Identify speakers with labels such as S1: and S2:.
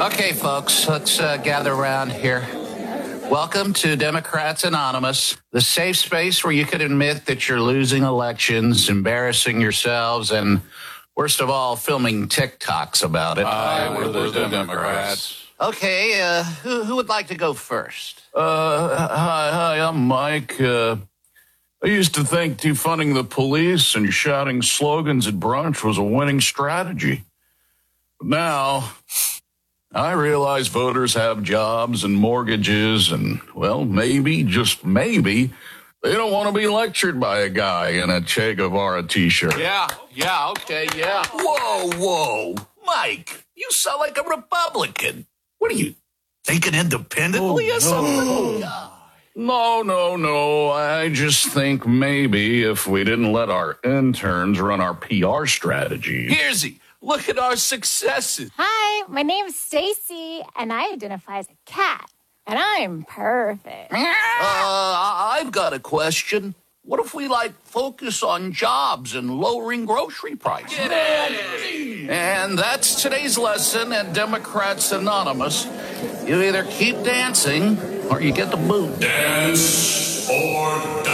S1: Okay, folks, let's gather around here. Welcome to Democrats Anonymous, the safe space where you can admit that you're losing elections, embarrassing yourselves, and worst of all, filming TikToks about it.
S2: We're the Democrats.
S1: Okay, who would like to go first?
S2: Hi, I'm Mike. I used to think defunding the police and shouting slogans at brunch was a winning strategy. But now, I realize voters have jobs and mortgages and, well, maybe, just maybe, they don't want to be lectured by a guy in a Che Guevara t-shirt.
S1: Yeah, okay. Whoa. Mike, you sound like a Republican. What are you, thinking independently or something?
S2: No. I just think maybe if we didn't let our interns run our PR strategy.
S1: Here's he. Look at our successes.
S3: Hi, my name's Stacy, and I identify as a cat, and I'm perfect.
S1: I've got a question. What if we, focus on jobs and lowering grocery prices? And that's today's lesson at Democrats Anonymous. You either keep dancing or you get the boot.
S4: Dance or die.